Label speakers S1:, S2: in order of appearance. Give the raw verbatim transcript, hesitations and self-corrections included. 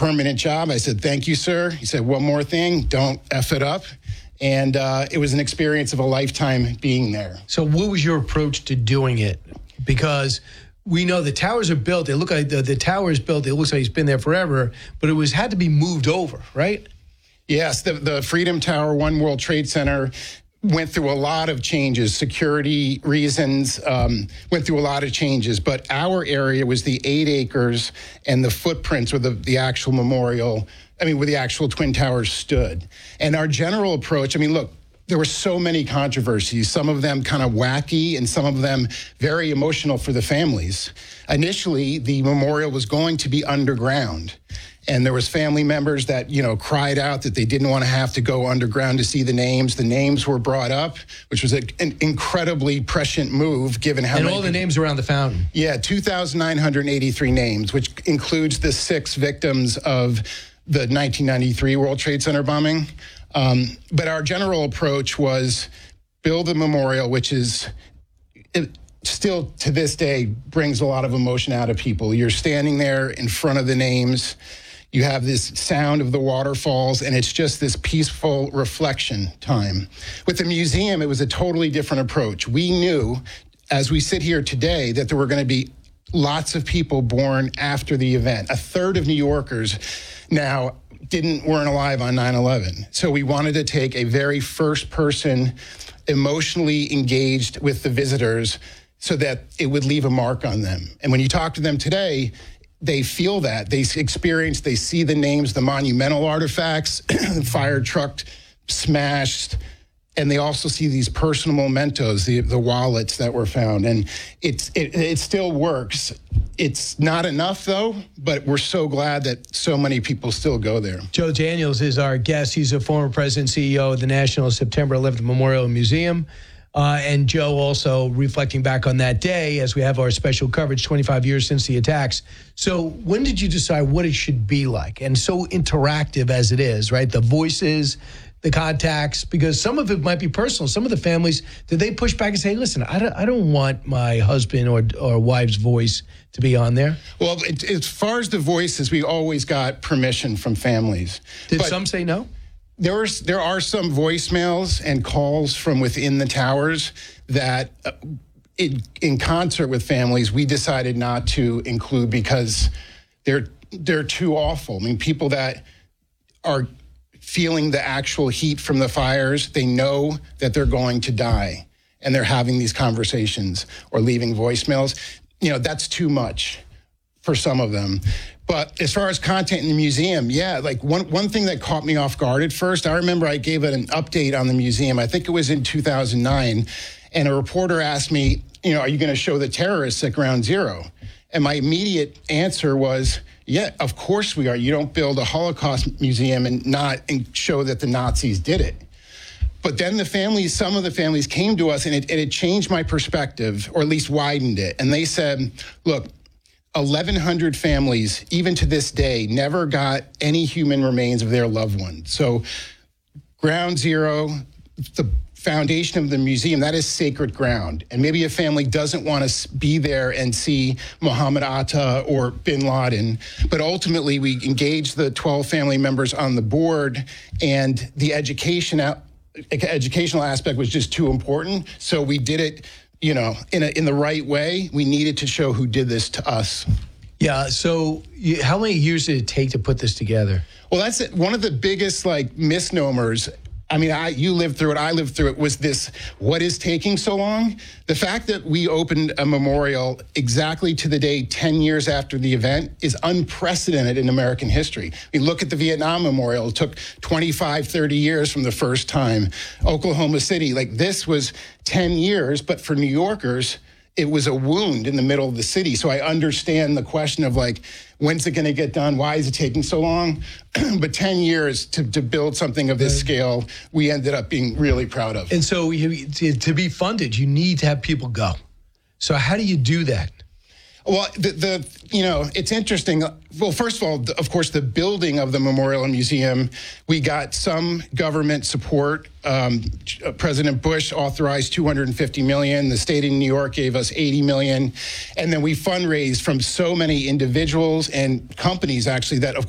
S1: permanent job. I said, thank you, sir. He said, one more thing, don't F it up. And uh, it was an experience of a lifetime being there.
S2: So what was your approach to doing it? Because we know the towers are built. They look like the, the tower is built. It looks like it's been there forever, but it was had to be moved over, right?
S1: Yes, the, the Freedom Tower, One World Trade Center, went through a lot of changes, security reasons, um, went through a lot of changes. But our area was the eight acres and the footprints where the, the actual memorial, I mean, where the actual Twin Towers stood. And our general approach, I mean, look, there were so many controversies, some of them kind of wacky and some of them very emotional for the families. Initially, the memorial was going to be underground. And there was family members that, you know, cried out that they didn't want to have to go underground to see the names. The names were brought up, which was a, an incredibly prescient move, given how
S2: and
S1: many...
S2: all the names around the fountain.
S1: Yeah, two thousand nine hundred eighty-three names, which includes the six victims of the nineteen ninety-three World Trade Center bombing. Um, but our general approach was build a memorial, which is... It, still to this day brings a lot of emotion out of people. You're standing there in front of the names. You have this sound of the waterfalls, and it's just this peaceful reflection time. With the museum, it was a totally different approach. We knew, as we sit here today, that there were going to be lots of people born after the event. A third of New Yorkers now didn't weren't alive on nine eleven. So we wanted to take a very first-person, emotionally engaged with the visitors so that it would leave a mark on them. And when you talk to them today, they feel that. They experience, they see the names, the monumental artifacts, the fire truck smashed, and they also see these personal mementos, the, the wallets that were found. And it's it, it still works. It's not enough, though, but we're so glad that so many people still go there.
S2: Joe Daniels is our guest. He's a former president and C E O of the National September eleventh Memorial Museum. Uh, and Joe also reflecting back on that day as we have our special coverage, twenty-five years since the attacks. So when did you decide what it should be like? And so interactive as it is, right? The voices, the contacts, because some of it might be personal. Some of the families, did they push back and say, listen, I don't, I don't want my husband or, or wife's voice to be on there?
S1: Well, it, as far as the voices, we always got permission from families.
S2: Did
S1: but
S2: some say no?
S1: There, was, there are some voicemails and calls from within the towers that, uh, in, in concert with families, we decided not to include because they're they're too awful. I mean, people that are feeling the actual heat from the fires, they know that they're going to die, and they're having these conversations or leaving voicemails. You know, that's too much for some of them. But as far as content in the museum, yeah, like one, one thing that caught me off guard at first, I remember I gave it an update on the museum. I think it was in two thousand nine. And a reporter asked me, you know, are you going to show the terrorists at Ground Zero? And my immediate answer was, yeah, of course we are. You don't build a Holocaust museum and not and show that the Nazis did it. But then the families, some of the families came to us and it, and it changed my perspective, or at least widened it. And they said, look, eleven hundred families, even to this day, never got any human remains of their loved ones. So Ground Zero, the foundation of the museum, that is sacred ground. And maybe a family doesn't want to be there and see Muhammad Atta or bin Laden. But ultimately, we engaged the twelve family members on the board, and the education out, educational aspect was just too important. So we did it, you know, in a, in the right way. We needed to show who did this to us.
S2: Yeah. So you, how many years did it take to put this together?
S1: Well, that's it. One of the biggest like misnomers. I mean, I, you lived through it, I lived through it, was this, what is taking so long? The fact that we opened a memorial exactly to the day ten years after the event is unprecedented in American history. We look at the Vietnam Memorial, it took twenty-five, thirty years from the first time. Oklahoma City, like this was ten years, but for New Yorkers, it was a wound in the middle of the city. So I understand the question of like, when's it going to get done? Why is it taking so long? But ten years to, to build something of this scale, we ended up being really proud of.
S2: And so you, to, to be funded, you need to have people go. So how do you do that?
S1: Well, the, the you know, it's interesting. Well, first of all, of course, the building of the memorial and museum, we got some government support. Um, President Bush authorized two hundred fifty million dollars. The state of New York gave us eighty million dollars. And then we fundraised from so many individuals and companies, actually, that, of